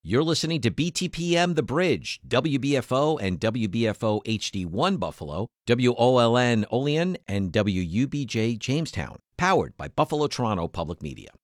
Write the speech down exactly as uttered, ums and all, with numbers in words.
You're listening to B T P M The Bridge, W B F O and W B F O H D one Buffalo, W O L N Olean, and W U B J Jamestown, powered by Buffalo Toronto Public Media.